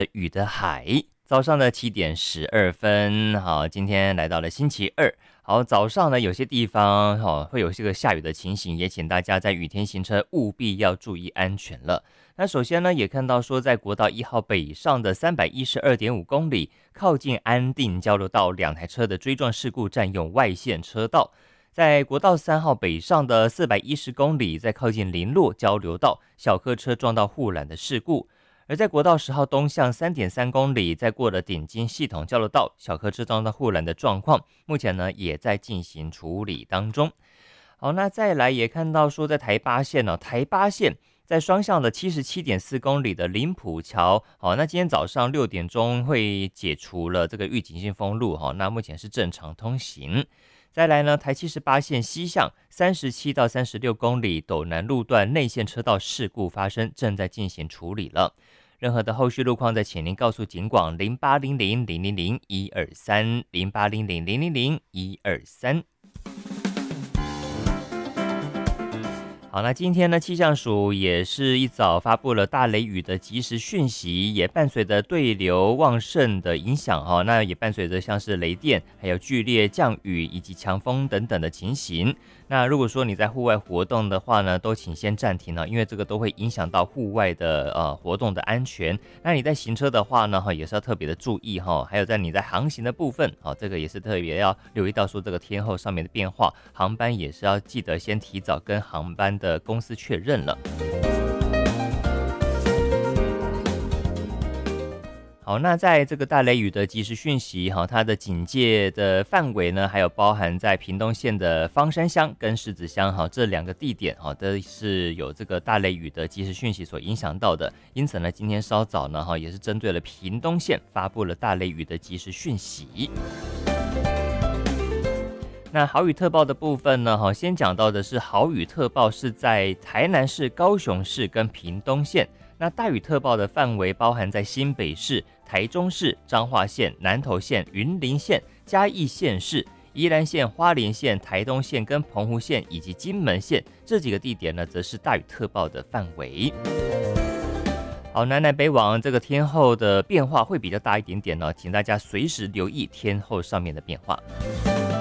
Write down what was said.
雨的海，早上的7点12分，好，今天来到了星期二。好，早上呢有些地方会有这个下雨的情形，也请大家在雨天行车务必要注意安全了。那首先呢，也看到说在国道1号北上的312.5公里，靠近安定交流道，2台车的追撞事故占用外线车道。在国道3号北上的410公里，在靠近林落交流道，小客车撞到护栏的事故。而在国道10号东向3.3公里，在过了顶金系统交流道，小客车撞到护栏的状况，目前呢也在进行处理当中。好，那再来也看到说，在台八线台八线在双向的77.4公里的林埔桥，好，那今天早上6点钟会解除了这个预警性封路，那目前是正常通行。再来呢，台78线西向37到36公里斗南路段内线车道事故发生，正在进行处理了。任何的后续路况，再请您告诉警广0800000123 0800000123。好，那今天呢，气象署也是一早发布了大雷雨的即时讯息，也伴随着对流旺盛的影响那也伴随着像是雷电，还有剧烈降雨以及强风等等的情形。那如果说你在户外活动的话呢，都请先暂停因为这个都会影响到户外的活动的安全。那你在行车的话呢，也是要特别的注意还有在你在航行的部分这个也是特别要留意到说这个天候上面的变化，航班也是要记得先提早跟航班的公司确认了。好，那在这个大雷雨的即时讯息它的警戒的范围呢，还有包含在屏东县的芳山乡跟狮子乡这2个地点都是有这个大雷雨的即时讯息所影响到的。因此呢，今天稍早呢也是针对了屏东县发布了大雷雨的即时讯息。那豪雨特报的部分呢，先讲到的是豪雨特报是在台南市、高雄市跟屏东县。那大雨特报的范围包含在新北市、台中市、彰化县、南投县、云林县、嘉义县市、宜兰县、花莲县、台东县跟澎湖县以及金门县这几个地点呢，则是大雨特报的范围。好，南北往这个天候的变化会比较大一点点请大家随时留意天候上面的变化。